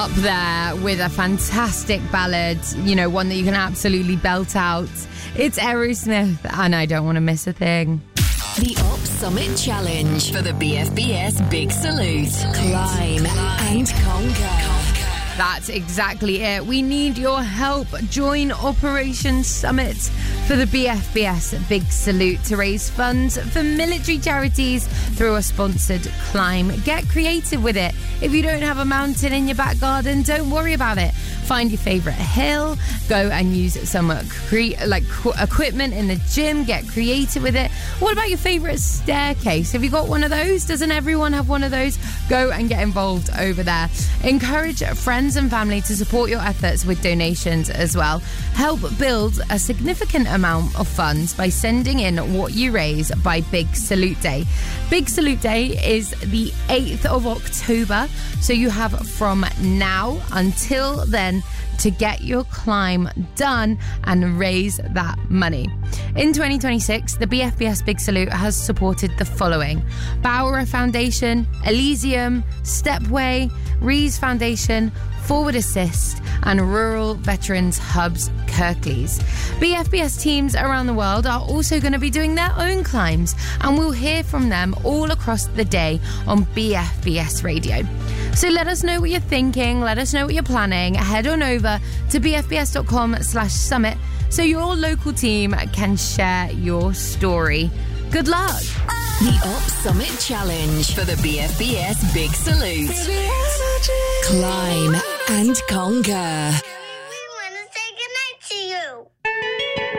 Up there with a fantastic ballad, you know, one that you can absolutely belt out. It's Aerosmith, and I don't want to miss a thing. The Up Summit Challenge for the BFBS Big Salute. Climb and conquer. That's exactly it. We need your help. Join Operation Summit for the BFBS Big Salute to raise funds for military charities through a sponsored climb. Get creative with it. If you don't have a mountain in your back garden, don't worry about it. Find your favourite hill, go and use some equipment in the gym, get creative with it. What about your favourite staircase? Have you got one of those? Doesn't everyone have one of those? Go and get involved over there. Encourage friends and family to support your efforts with donations as well. Help build a significant amount of funds by sending in what you raise by Big Salute Day. Big Salute Day is the 8th of October, so you have from now until then to get your climb done and raise that money. In 2026, the BFBS Big Salute has supported the following: Bauer Foundation, Elysium, Stepway, Rees Foundation, Forward Assist, and Rural Veterans Hubs Kirklees. BFBS teams around the world are also going to be doing their own climbs, and we'll hear from them all across the day on BFBS Radio. So let us know what you're thinking, let us know what you're planning. Head on over to bfbs.com/summit so your local team can share your story. Good luck. The Up Summit Challenge for the BFBS Big Salute. Climb and conquer.